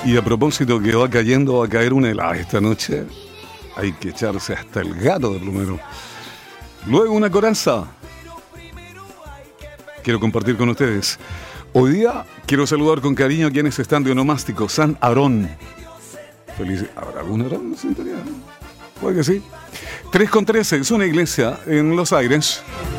Y a propósito que va cayendo, va a caer una helada esta noche. Hay que echarse hasta el gato de plumero. Luego una coraza. Quiero compartir con ustedes. Hoy día quiero saludar con cariño a quienes están de onomástico. San Aarón. Feliz. ¿Habrá algún Aarón en Santiago? Puede que sí. 3:13 es una iglesia en Los Aires.